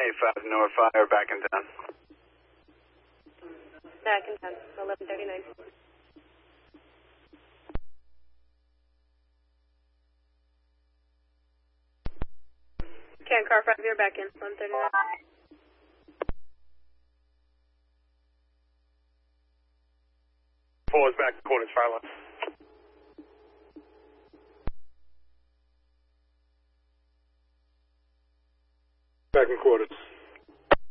185 North Fire, back in town. Back in town, 11:39. Can car 5, you're back in, 139. Four is back to quarters, fire line. Back in quarters.